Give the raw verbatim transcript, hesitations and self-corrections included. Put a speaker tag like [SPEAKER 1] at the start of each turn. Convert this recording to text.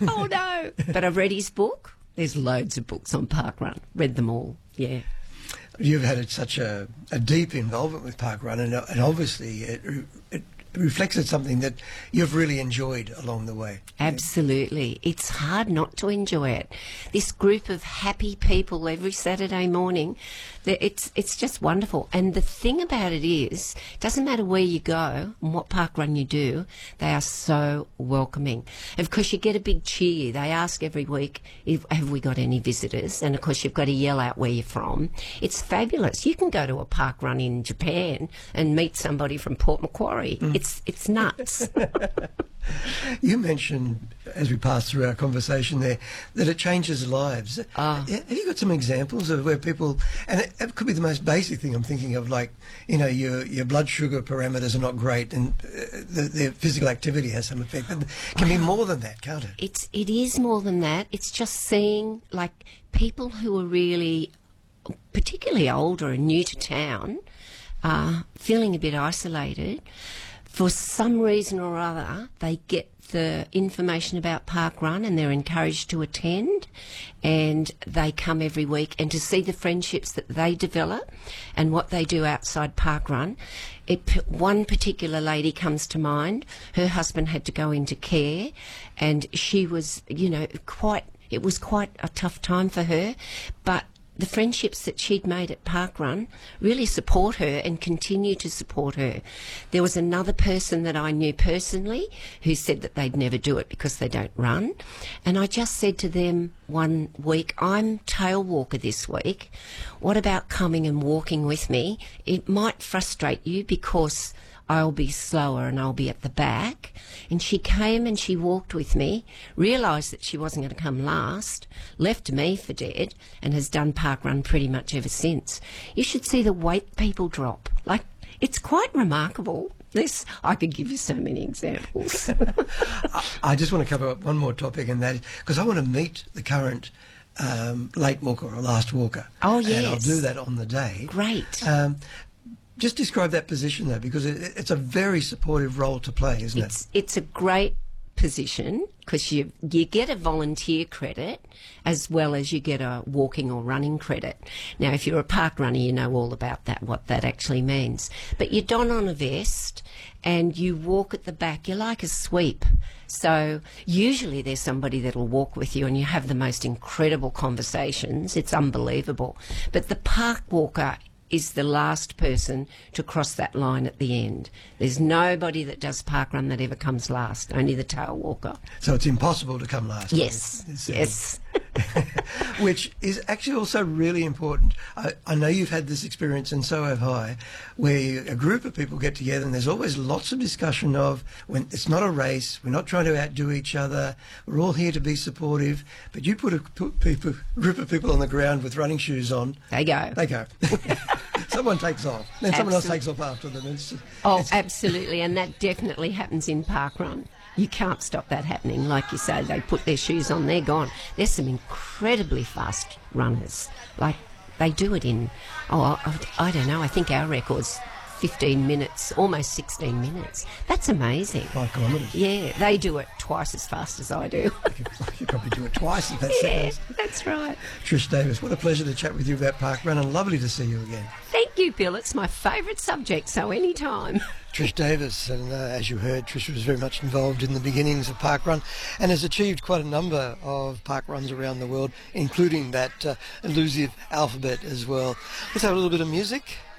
[SPEAKER 1] Oh, no. But I've read his book. There's loads of books on parkrun. Read them all, yeah.
[SPEAKER 2] You've had such a, a deep involvement with parkrun, and, and obviously it, it reflected something that you've really enjoyed along the way.
[SPEAKER 1] Absolutely. It's hard not to enjoy it. This group of happy people every Saturday morning, it's it's just wonderful. And the thing about it is, it doesn't matter where you go and what parkrun you do, they are so welcoming. Of course, you get a big cheer. They ask every week, if, have we got any visitors? And of course, you've got to yell out where you're from. It's fabulous. You can go to a parkrun in Japan and meet somebody from Port Macquarie. Mm. It's it's nuts.
[SPEAKER 2] You mentioned, as we passed through our conversation there, that it changes lives.
[SPEAKER 1] Oh.
[SPEAKER 2] Have you got some examples of where people, and it, it could be the most basic thing I'm thinking of, like, you know, your your blood sugar parameters are not great and uh, the, the physical activity has some effect, but it can be more than that, can't it?
[SPEAKER 1] It's, it is more than that. It's just seeing, like, people who are really, particularly older and new to town, uh, feeling a bit isolated. For some reason or other, they get the information about parkrun and they're encouraged to attend, and they come every week, and to see the friendships that they develop and what they do outside parkrun. It, one particular lady comes to mind. Her husband had to go into care, and she was, you know, quite, it was quite a tough time for her, but the friendships that she'd made at parkrun really support her and continue to support her. There was another person that I knew personally who said that they'd never do it because they don't run. And I just said to them one week, I'm tail walker this week. What about coming and walking with me? It might frustrate you because I'll be slower and I'll be at the back. And she came and she walked with me, realised that she wasn't going to come last, left me for dead, and has done parkrun pretty much ever since. You should see the weight people drop. Like, it's quite remarkable. This, I could give you so many examples.
[SPEAKER 2] I, I just want to cover up one more topic, and that is, because I want to meet the current um, late walker or last walker.
[SPEAKER 1] Oh, yes.
[SPEAKER 2] And I'll do that on the day.
[SPEAKER 1] Great.
[SPEAKER 2] Um, Just describe that position, though, because it, it's a very supportive role to play, isn't
[SPEAKER 1] it's,
[SPEAKER 2] it?
[SPEAKER 1] It's a great position because you you get a volunteer credit as well as you get a walking or running credit. Now, if you're a park runner, you know all about that, what that actually means. But you don on a vest and you walk at the back. You're like a sweep. So usually there's somebody that'll walk with you and you have the most incredible conversations. It's unbelievable. But the park walker is the last person to cross that line at the end. There's nobody that does parkrun that ever comes last, only the tail walker.
[SPEAKER 2] So it's impossible to come last.
[SPEAKER 1] Yes,
[SPEAKER 2] it's, it's,
[SPEAKER 1] yes.
[SPEAKER 2] Which is actually also really important. I, I know you've had this experience, and so have I, where a group of people get together and there's always lots of discussion of, when it's not a race, we're not trying to outdo each other, we're all here to be supportive, but you put a put people, group of people on the ground with running shoes on.
[SPEAKER 1] They go.
[SPEAKER 2] They go. Someone takes off, then someone else takes off after them. It's just,
[SPEAKER 1] oh,
[SPEAKER 2] it's,
[SPEAKER 1] absolutely, and that definitely happens in parkrun. You can't stop that happening. Like you say, they put their shoes on, they're gone. There's some incredibly fast runners. Like, they do it in, oh, I, I don't know, I think our record's fifteen minutes, almost sixteen minutes. That's amazing.
[SPEAKER 2] Five kilometres.
[SPEAKER 1] Yeah, they do it twice as fast as I do.
[SPEAKER 2] You could, you could probably do it twice if that's
[SPEAKER 1] Yeah,
[SPEAKER 2] it.
[SPEAKER 1] that's right.
[SPEAKER 2] Trish Davis, what a pleasure to chat with you about parkrun, and lovely to see you again.
[SPEAKER 1] Thank you, Bill. It's my favourite subject, so anytime.
[SPEAKER 2] Trish Davis, and uh, as you heard, Trish was very much involved in the beginnings of parkrun and has achieved quite a number of parkruns around the world, including that uh, elusive alphabet as well. Let's have a little bit of music.